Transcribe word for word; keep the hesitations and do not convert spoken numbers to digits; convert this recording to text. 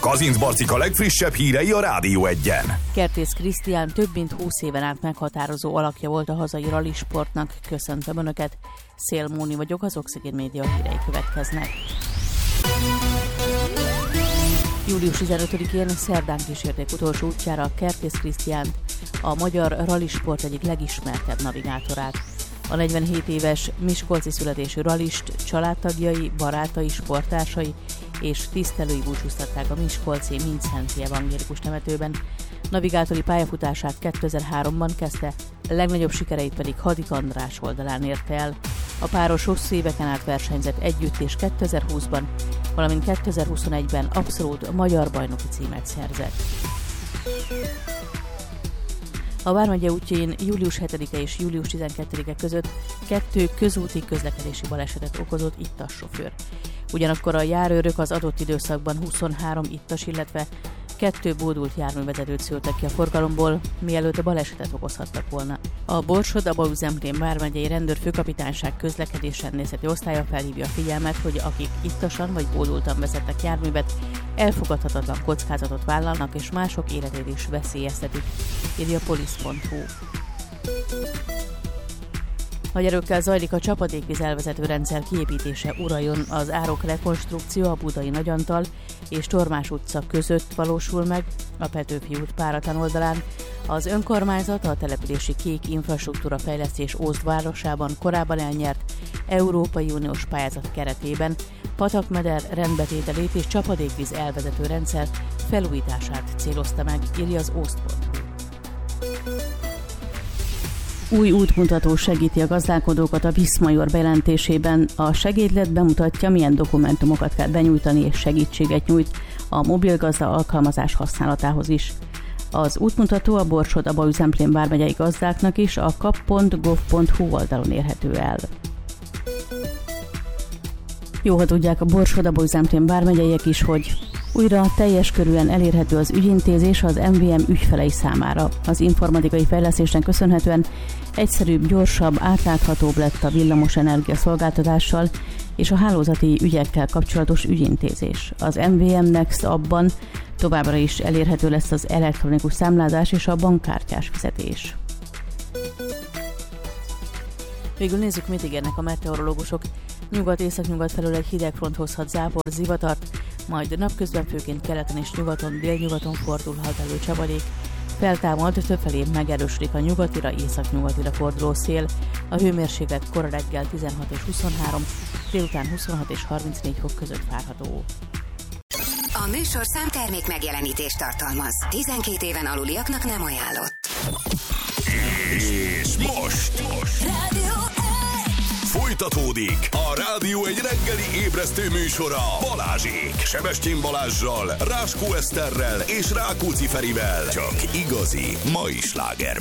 Kazinc Barcika legfrissebb hírei a Rádió Egyen. Kertész Krisztián több mint húsz éven át meghatározó alakja volt a hazai rallisportnak. Köszöntöm Önöket, Szél Móni vagyok, az Oxigén Média hírei következnek. július tizenötödikén szerdán kísérték utolsó útjára Kertész Krisztiánt, a magyar rallisport egyik legismertebb navigátorát. A negyvenhét éves miskolci születésű rallist családtagjai, barátai, sporttársai és tisztelői búcsúztatták a miskolci Mindszentyi Evangélikus temetőben. Navigátori pályafutását kétezer-háromban kezdte, legnagyobb sikereit pedig Hadik András oldalán érte el. A páros hosszú éveken át versenyzett együtt, és kétezer-húszban, valamint kétezer-huszonegyben abszolút magyar bajnoki címet szerzett. A vármegye útjain július hetedike és július tizenkettedike között kettő közúti közlekedési balesetet okozott ittas sofőr. Ugyanakkor a járőrök az adott időszakban huszonhárom ittas, illetve kettő bódult járművezetőt szültek ki a forgalomból, mielőtt a balesetet okozhattak volna. A Borsod-Abaúj-Zemplén vármegyei rendőrfőkapitányság közlekedésrendészeti osztálya felhívja a figyelmet, hogy akik ittasan vagy bódultan vezettek járművet, elfogadhatatlan kockázatot vállalnak és mások életét is veszélyeztetik, írja polisz pont hu. Nagy erőkkel zajlik a csapadékvíz elvezető rendszer kiépítése Urajon. Az árok rekonstrukció a Budai Nagyantal és Tormás utca között valósul meg, a Petőfi út Páratlan oldalán. Az önkormányzat a települési kék infrastruktúra fejlesztés Ózd városában korábban elnyert Európai Uniós pályázat keretében patakmeder rendbetételét és csapadékvíz elvezető rendszer felújítását célozta meg, írja az ózd pont hu. Új útmutató segíti a gazdálkodókat a Viszmajor bejelentésében. A segédlet bemutatja, milyen dokumentumokat kell benyújtani, és segítséget nyújt a mobilgazda alkalmazás használatához is. Az útmutató a Borsod-Abaúj-Zemplén vármegyei gazdáknak is a kap pont gov pont hu oldalon érhető el. Jó, ha tudják a Borsod-Abaúj-Zemplén vármegyeiek is, hogy újra teljes körűen elérhető az ügyintézés az em vé em ügyfelei számára. Az informatikai fejlesztésnek köszönhetően egyszerűbb, gyorsabb, átláthatóbb lett a villamosenergia szolgáltatással és a hálózati ügyekkel kapcsolatos ügyintézés. Az em vé em Next abban továbbra is elérhető lesz az elektronikus számlázás és a bankkártyás fizetés. Végül nézzük, mit ígérnek a meteorológusok. Nyugat-északnyugat felől egy hideg front hozhat zápor, zivatart, majd napközben főként keleten és nyugaton, délnyugaton fordulhat elő csapadék. Feltámad, többfelé megerősödik a nyugatira, északnyugatira forduló szél. A hőmérséklet kora reggel tizenhat és huszonhárom, délután huszonhat és harmincnégy fok között várható. A műsorszám termék megjelenítést tartalmaz. tizenkét éven aluliaknak nem ajánlott. És most, most. Rádió Folytatódik a Rádió egy reggeli ébresztő műsora Balázsék, Sebestyén Balázssal, Ráskó Eszterrel és Rákóczi Ferivel. Csak igazi mai sláger